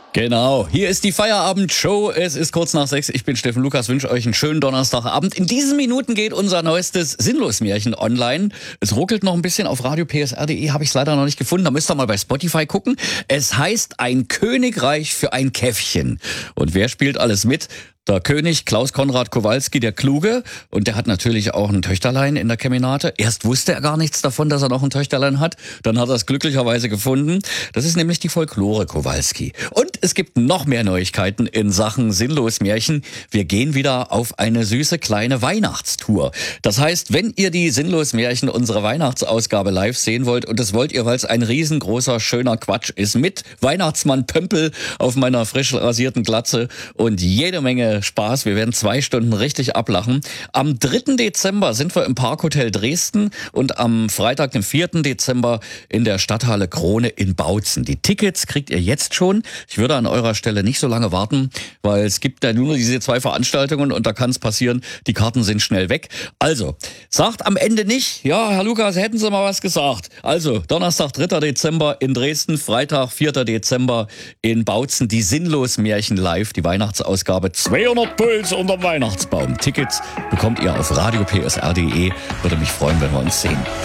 Genau, hier ist die Feierabendshow. Es ist kurz nach 6. Ich bin Steffen Lukas, wünsche euch einen schönen Donnerstagabend. In diesen Minuten geht unser neuestes Sinnlos-Märchen online. Es ruckelt noch ein bisschen auf radiopsr.de, habe ich es leider noch nicht gefunden. Da müsst ihr mal bei Spotify gucken. Es heißt Ein Königreich für ein Käffchen. Und wer spielt alles mit? Der König Klaus Konrad Kowalski, der Kluge, und der hat natürlich auch ein Töchterlein in der Kemenate. Erst wusste er gar nichts davon, dass er noch ein Töchterlein hat. Dann hat er es glücklicherweise gefunden. Das ist nämlich die Folklore Kowalski. Und es gibt noch mehr Neuigkeiten in Sachen Sinnlos-Märchen. Wir gehen wieder auf eine süße kleine Weihnachtstour. Das heißt, wenn ihr die Sinnlos-Märchen, unsere Weihnachtsausgabe live sehen wollt, und das wollt ihr, weil es ein riesengroßer, schöner Quatsch ist, mit Weihnachtsmann Pömpel auf meiner frisch rasierten Glatze und jede Menge Spaß. Wir werden 2 Stunden richtig ablachen. Am 3. Dezember sind wir im Parkhotel Dresden und am Freitag, dem 4. Dezember in der Stadthalle Krone in Bautzen. Die Tickets kriegt ihr jetzt schon. Ich würde an eurer Stelle nicht so lange warten, weil es gibt ja nur diese 2 Veranstaltungen und da kann es passieren, die Karten sind schnell weg. Also, sagt am Ende nicht, ja, Herr Lukas, hätten Sie mal was gesagt. Also, Donnerstag, 3. Dezember in Dresden, Freitag, 4. Dezember in Bautzen, die Sinnlos-Märchen live, die Weihnachtsausgabe 200 Puls unterm Weihnachtsbaum. Tickets bekommt ihr auf radiopsr.de. Würde mich freuen, wenn wir uns sehen.